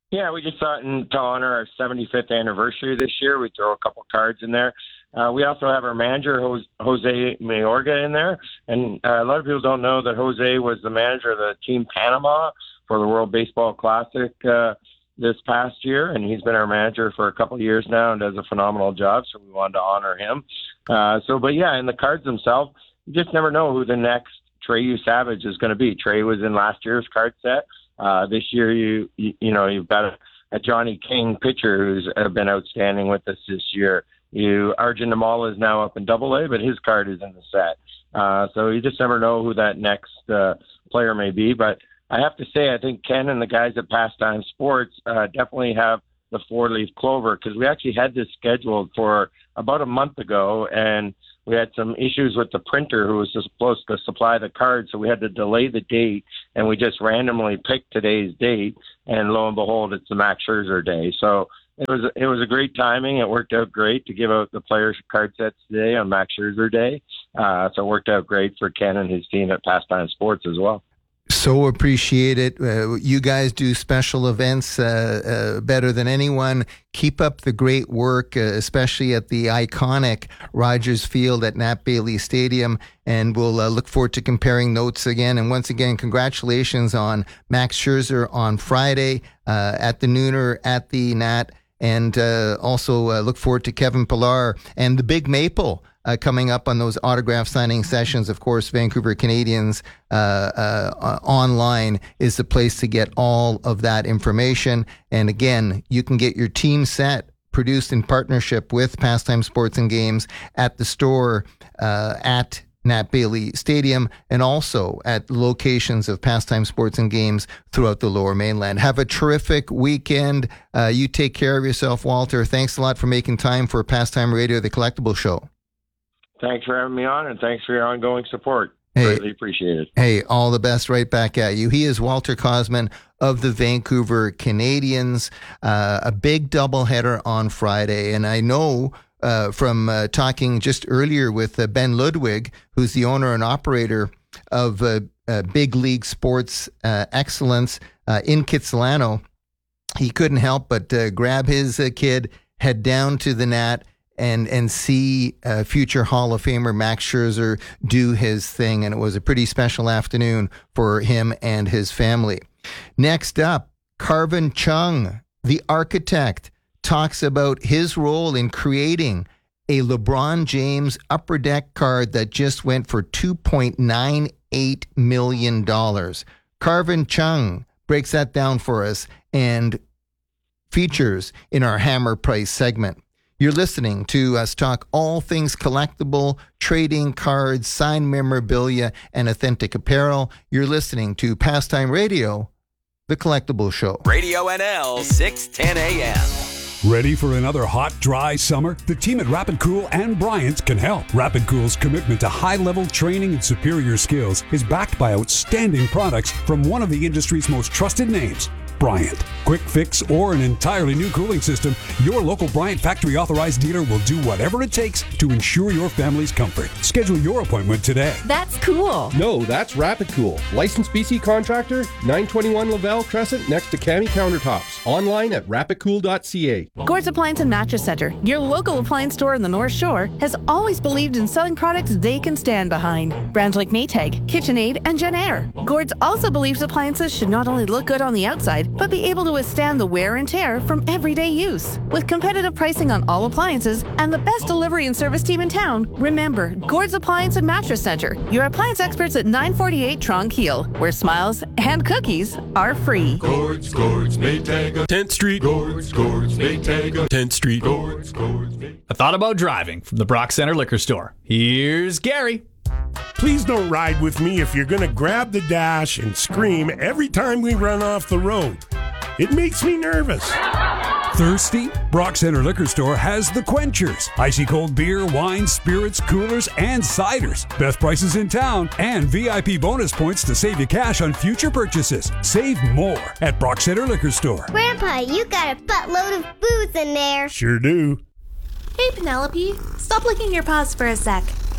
Yeah, we just thought in, to honor our seventy-fifth anniversary this year, we throw a couple cards in there. Uh, we also have our manager, Jose Mayorga, in there. And uh, a lot of people don't know that Jose was the manager of the Team Panama for the World Baseball Classic uh, this past year. And he's been our manager for a couple of years now and does a phenomenal job. So we wanted to honor him. Uh, so, but yeah, and the cards themselves, you just never know who the next Treyu Savage is going to be. Trey was in last year's card set. Uh, this year, you, you you know, you've got a, a Johnny King pitcher who's uh, been outstanding with us this year. You Arjun Namal is now up in Double A, but his card is in the set. Uh, so you just never know who that next uh, player may be. But I have to say, I think Ken and the guys at Pastime Sports uh, definitely have the four-leaf clover, because we actually had this scheduled for about a month ago, and we had some issues with the printer who was supposed to supply the card, so we had to delay the date, and we just randomly picked today's date, and lo and behold, it's the Max Scherzer day. So it was it was a great timing. It worked out great to give out the players' card sets today on Max Scherzer Day. Uh, so it worked out great for Ken and his team at Pastime Sports as well. So appreciate it. Uh, you guys do special events uh, uh, better than anyone. Keep up the great work, uh, especially at the iconic Rogers Field at Nat Bailey Stadium. And we'll uh, look forward to comparing notes again. And once again, congratulations on Max Scherzer on Friday uh, at the Nooner at the Nat. And uh, also uh, look forward to Kevin Pillar and the Big Maple Uh, coming up on those autograph signing sessions. Of course, Vancouver Canadians uh, uh, online is the place to get all of that information. And again, you can get your team set produced in partnership with Pastime Sports and Games at the store uh, at Nat Bailey Stadium, and also at locations of Pastime Sports and Games throughout the Lower Mainland. Have a terrific weekend. Uh, you take care of yourself, Walter. Thanks a lot for making time for Pastime Radio, the Collectible Show. Thanks for having me on, and thanks for your ongoing support. Hey, Greatly appreciate it. Hey, all the best right back at you. He is Walter Cosman of the Vancouver Canadians. Uh, a big doubleheader on Friday, and I know uh, from uh, talking just earlier with uh, Ben Ludwig, who's the owner and operator of uh, uh, Big League Sports uh, Excellence uh, in Kitsilano, he couldn't help but uh, grab his uh, kid, head down to the Nat, and and see uh, future Hall of Famer Max Scherzer do his thing. And it was a pretty special afternoon for him and his family. Next up, Carvin Chung, the architect, talks about his role in creating a LeBron James Upper Deck card that just went for two point nine eight million dollars. Carvin Chung breaks that down for us and features in our Hammer Price segment. You're listening to us talk all things collectible, trading cards, signed memorabilia, and authentic apparel. You're listening to Pastime Radio, the Collectible Show. Radio N L, six ten a.m. Ready for another hot, dry summer? The team at Rapid Cool and Bryant can help. Rapid Cool's commitment to high-level training and superior skills is backed by outstanding products from one of the industry's most trusted names, Bryant. Quick fix or an entirely new cooling system, your local Bryant factory authorized dealer will do whatever it takes to ensure your family's comfort. Schedule your appointment today. That's cool. No, that's Rapid Cool. Licensed B C contractor, nine twenty-one Lavelle Crescent next to Cami Countertops. Online at rapid cool dot c a. Gord's Appliance and Mattress Center, your local appliance store in the North Shore, has always believed in selling products they can stand behind. Brands like Maytag, KitchenAid, and Genair. Gord's also believes appliances should not only look good on the outside, but be able to withstand the wear and tear from everyday use. With competitive pricing on all appliances and the best delivery and service team in town, remember, Gord's Appliance and Mattress Center, your appliance experts at nine forty-eight Tronc Heel, where smiles and cookies are free. Gord's, Gord's, Maytag, tenth Street. Gord's, Gord's, Maytag, tenth Street. Gord's, Gord's, Maytag. A thought about driving from the Brock Center Liquor Store. Here's Gary. Please don't ride with me if you're going to grab the dash and scream every time we run off the road. It makes me nervous. Thirsty? Brock Center Liquor Store has the Quenchers. Icy cold beer, wine, spirits, coolers, and ciders. Best prices in town and V I P bonus points to save you cash on future purchases. Save more at Brock Center Liquor Store. Grandpa, you got a buttload of booze in there. Sure do. Hey, Penelope, stop licking your paws for a sec.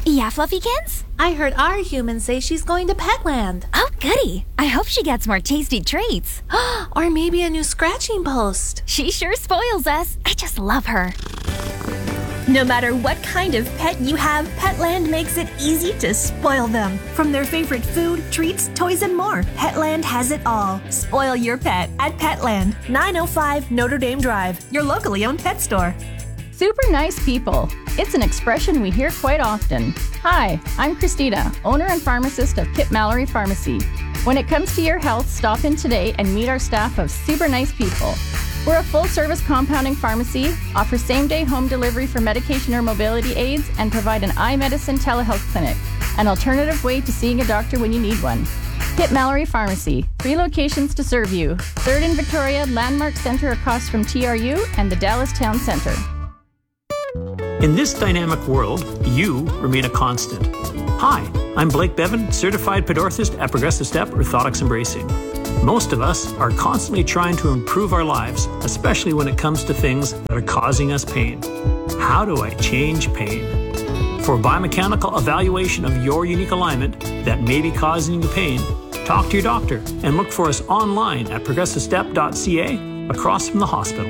Yeah, Fluffykins? I heard our human say she's going to Petland. Oh, goody. I hope she gets more tasty treats. Or maybe a new scratching post. She sure spoils us. I just love her. No matter what kind of pet you have, Petland makes it easy to spoil them. From their favorite food, treats, toys, and more, Petland has it all. Spoil your pet at Petland, nine oh five Notre Dame Drive, your locally owned pet store. Super nice people. It's an expression we hear quite often. Hi, I'm Christina, owner and pharmacist of Kip Mallory Pharmacy. When it comes to your health, stop in today and meet our staff of super nice people. We're a full-service compounding pharmacy, offer same-day home delivery for medication or mobility aids, and provide an eye medicine telehealth clinic, an alternative way to seeing a doctor when you need one. Kip Mallory Pharmacy, three locations to serve you. Third in Victoria, Landmark Center across from T R U, and the Dallas Town Center. In this dynamic world, you remain a constant. Hi, I'm Blake Bevan, certified pedorthist at Progressive Step Orthotics and Bracing. Most of us are constantly trying to improve our lives, especially when it comes to things that are causing us pain. How do I change pain? For a biomechanical evaluation of your unique alignment that may be causing you pain, talk to your doctor and look for us online at progressive step dot c a across from the hospital.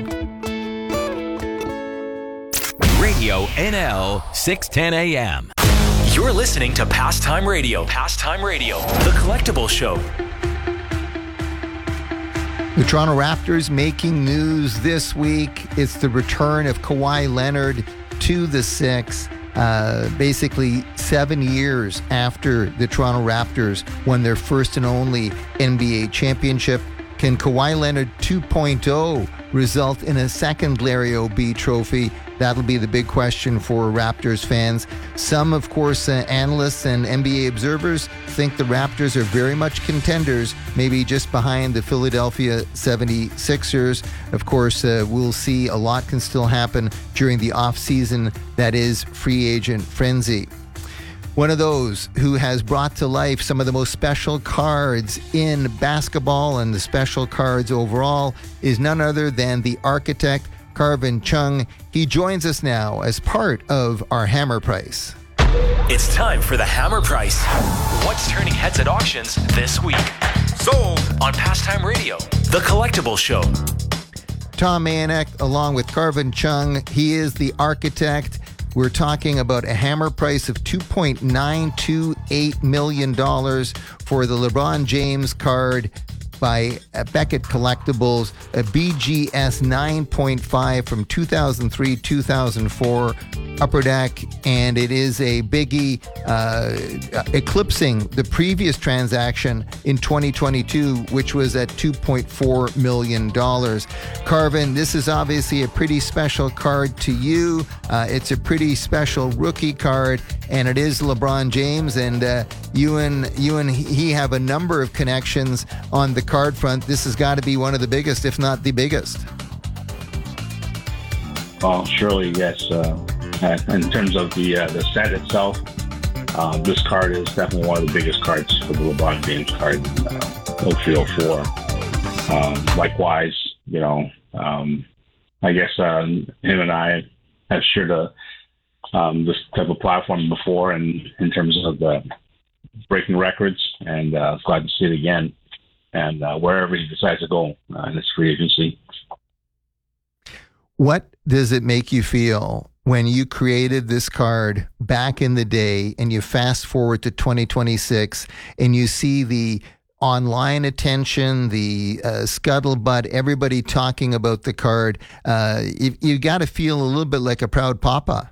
Radio N L six ten A M. You're listening to Pastime Radio. Pastime Radio, the collectible show. The Toronto Raptors making news this week. It's the return of Kawhi Leonard to the Six. Uh, basically, seven years after the Toronto Raptors won their first and only N B A championship. Can Kawhi Leonard two point oh result in a second Larry O'B trophy? That'll be the big question for Raptors fans. Some, of course, uh, analysts and N B A observers think the Raptors are very much contenders, maybe just behind the Philadelphia seventy-sixers. Of course, uh, we'll see a lot can still happen during the offseason that is free agent frenzy. One of those who has brought to life some of the most special cards in basketball and the special cards overall is none other than the architect, Carvin Chung. He joins us now as part of our Hammer Price. It's time for the Hammer Price. What's turning heads at auctions this week? Sold on Pastime Radio, the collectible show. Tom Mayanek along with Carvin Chung. He is the architect. We're talking about a hammer price of two point nine two eight million dollars for the LeBron James card by Beckett Collectibles, a B G S nine point five from two thousand three to two thousand four Upper Deck, and it is a biggie, uh, eclipsing the previous transaction in twenty twenty-two, which was at two point four million dollars. Carvin, this is obviously a pretty special card to you. Uh, it's a pretty special rookie card, and it is LeBron James, and uh, you and you and he have a number of connections on the card front. This has got to be one of the biggest, if not the biggest. Well, surely, yes. Uh, in terms of the uh, the set itself, uh, this card is definitely one of the biggest cards for the LeBron James card, uh, oh three oh four. Um, likewise, you know, um, I guess uh, him and I have shared a, um, this type of platform before, and in terms of the breaking records, and uh, glad to see it again. And uh, wherever he decides to go uh, in this free agency. What does it make you feel when you created this card back in the day and you fast forward to twenty twenty-six and you see the online attention, the uh, scuttlebutt, everybody talking about the card? Uh, you, you got to feel a little bit like a proud papa.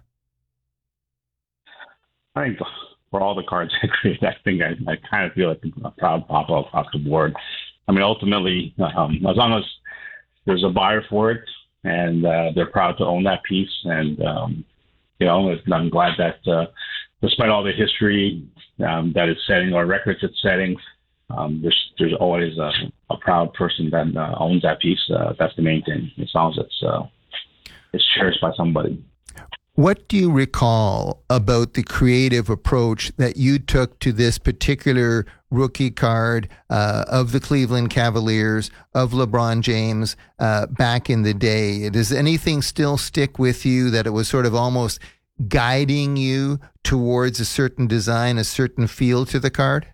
I think for all the cards I create, I think I, I kind of feel like a proud papa across the board. I mean, ultimately, um, as long as there's a buyer for it, and uh, they're proud to own that piece. And, um, you know, I'm glad that uh, despite all the history um, that it's setting or records it's setting, um, there's there's always a, a proud person that uh, owns that piece. Uh, that's the main thing, as long as it's, uh, it's cherished by somebody. What do you recall about the creative approach that you took to this particular rookie card uh, of the Cleveland Cavaliers, of LeBron James uh, back in the day? Does anything still stick with you that it was sort of almost guiding you towards a certain design, a certain feel to the card?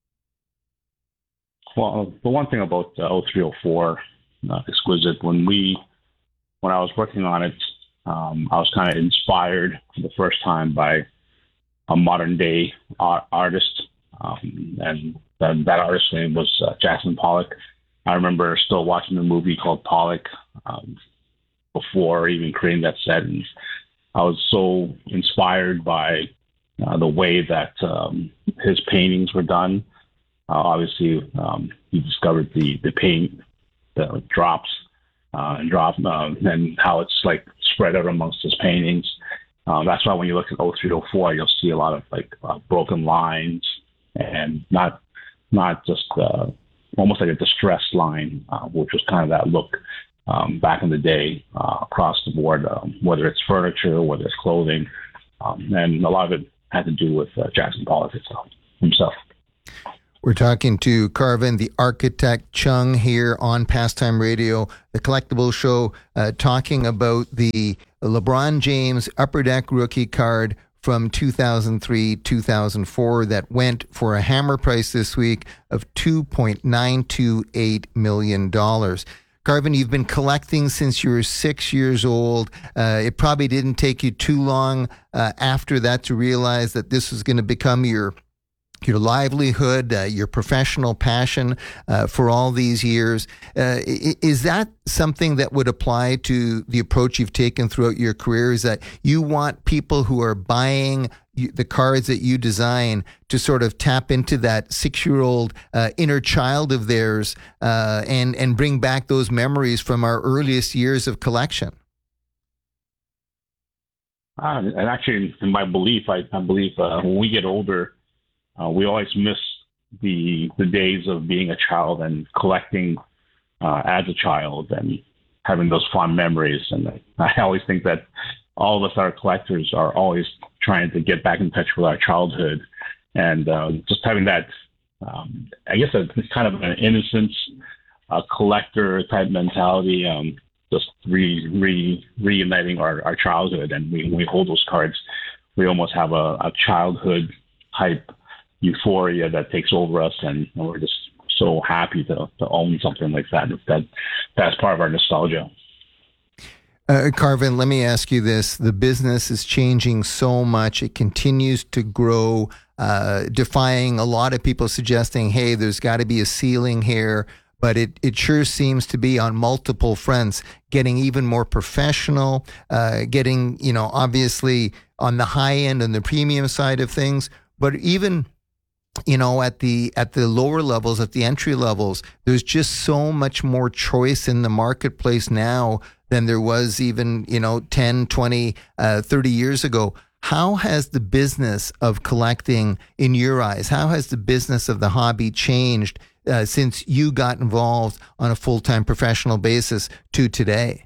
Well, the one thing about the oh three oh four uh, Exquisite, when we, when I was working on it, um, I was kind of inspired for the first time by a modern day art, artist, um, and that, that artist's name was uh, Jackson Pollock. I remember still watching a movie called Pollock um, before even creating that set, and I was so inspired by uh, the way that um, his paintings were done. Uh, obviously, um, he discovered the the paint, the drops, uh, and drop, uh, and how it's like spread out amongst his paintings. Um, that's why when you look at oh three oh four, you'll see a lot of like uh, broken lines and not not just uh, almost like a distressed line, uh, which was kind of that look um, back in the day uh, across the board, um, whether it's furniture, whether it's clothing, um, and a lot of it had to do with uh, Jackson Pollock itself, himself. We're talking to Carvin, the architect, Chung, here on Pastime Radio, the Collectible Show, uh, talking about the LeBron James Upper Deck rookie card from two thousand three two thousand four that went for a hammer price this week of two point nine two eight million dollars. Carvin, you've been collecting since you were six years old. Uh, it probably didn't take you too long uh, after that to realize that this was going to become your your livelihood, uh, your professional passion uh, for all these years. Uh, is that something that would apply to the approach you've taken throughout your career? Is that you want people who are buying the cards that you design to sort of tap into that six-year-old uh, inner child of theirs uh, and, and bring back those memories from our earliest years of collection? Uh, and actually, in my belief, I, I believe uh, when we get older, Uh, we always miss the the days of being a child and collecting uh, as a child and having those fond memories. And I, I always think that all of us that are collectors are always trying to get back in touch with our childhood, and uh, just having that, um, I guess, a, kind of an innocence, uh, collector type mentality. Um, just re, re reuniting our, our childhood, and we, when we hold those cards, we almost have a, a childhood type euphoria that takes over us, and, and we're just so happy to, to own something like that. That that's part of our nostalgia. Uh, Carvin, let me ask you this. The business is changing so much. It continues to grow, uh, defying a lot of people suggesting, hey, there's got to be a ceiling here. But it, it sure seems to be on multiple fronts, getting even more professional, uh, getting, you know, obviously on the high end and the premium side of things, but even, you know, at the at the lower levels, at the entry levels, there's just so much more choice in the marketplace now than there was even, you know, ten, twenty, uh, thirty years ago. How has the business of collecting, in your eyes, how has the business of the hobby changed uh, since you got involved on a full-time professional basis to today?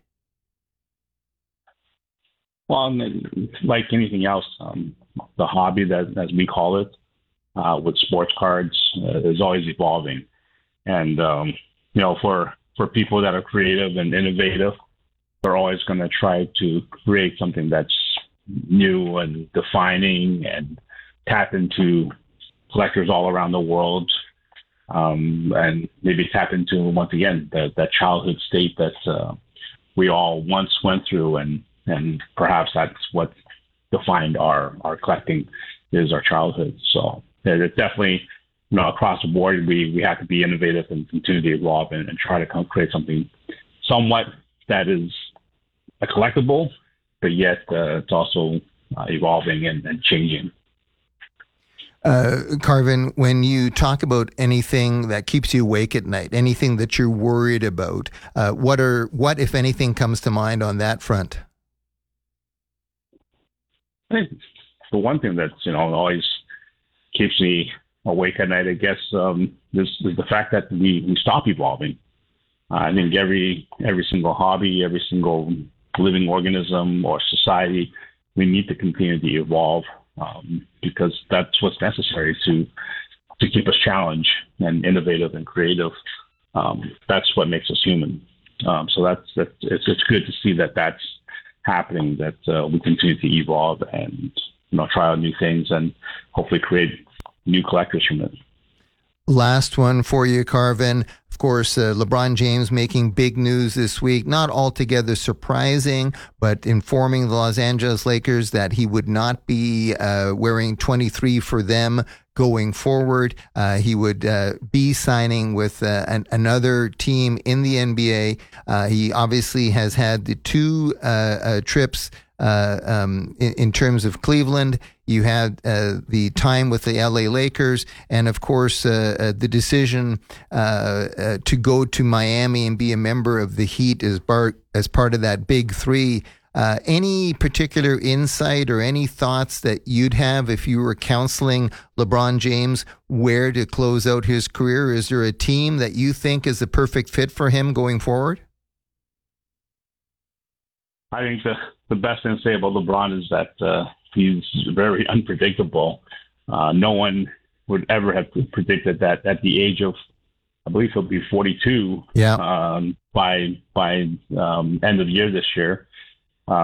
Well, like anything else, um, the hobby, that as we call it, uh, with sports cards, uh, is always evolving. And, um, you know, for, for people that are creative and innovative, they're always going to try to create something that's new and defining and tap into collectors all around the world, um, and maybe tap into, once again, the, that childhood state that uh, we all once went through, and, and perhaps that's what defined our, our collecting, is our childhood. So it definitely, you know, across the board, we, we have to be innovative and continue to evolve and, and try to come create something somewhat that is a collectible, but yet uh, it's also uh, evolving and, and changing. Uh, Carvin, when you talk about anything that keeps you awake at night, anything that you're worried about, uh, what are what, if anything, comes to mind on that front? I think the one thing that's, you know, always keeps me awake at night, I guess, um, is, is the fact that we, we stop evolving. Uh, I think every every single hobby, every single living organism or society, we need to continue to evolve, um, because that's what's necessary to to keep us challenged and innovative and creative. Um, that's what makes us human. Um, so that's, that's it's, it's good to see that that's happening that uh, we continue to evolve and, you know, try out new things and hopefully create new collectors from it. Last one for you, Carvin. Of course, uh, LeBron James making big news this week. Not altogether surprising, but informing the Los Angeles Lakers that he would not be uh, wearing twenty-three for them going forward. Uh, he would uh, be signing with uh, an, another team in the N B A. Uh, he obviously has had the two uh, uh, trips uh, um, in, in terms of Cleveland. You had uh, the time with the L A Lakers, and of course uh, uh, the decision uh, uh, to go to Miami and be a member of the Heat as part as part of that big three. Uh, any particular insight or any thoughts that you'd have if you were counseling LeBron James where to close out his career? Is there a team that you think is the perfect fit for him going forward? I think the, the best thing to say about LeBron is that uh, he's very unpredictable. Uh, no one would ever have predicted that at the age of, I believe he'll be forty-two yeah. um, by by um, end of the year this year.